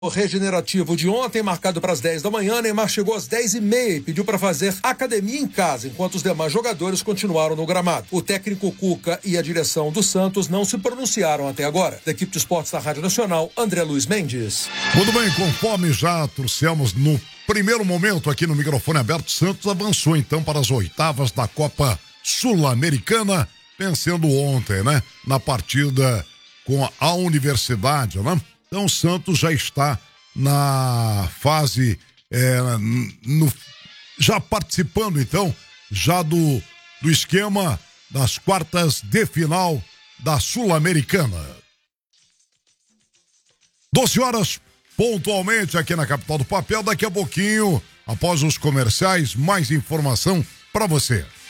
O regenerativo de ontem, marcado para as 10 da manhã, Neymar chegou às 10h30 e pediu para fazer academia em casa, enquanto os demais jogadores continuaram no gramado. O técnico Cuca e a direção do Santos não se pronunciaram até agora. Da equipe de esportes da Rádio Nacional, André Luiz Mendes. Muito bem, conforme já trouxemos no primeiro momento aqui no microfone aberto, Santos avançou então para as oitavas da Copa Sul-Americana, vencendo ontem, né? Na partida com a Universidade, né? Então o Santos já está na fase, já participando então, já do esquema das quartas de final da Sul-Americana. 12 horas pontualmente aqui na Capital do Papel. Daqui a pouquinho, após os comerciais, mais informação para você.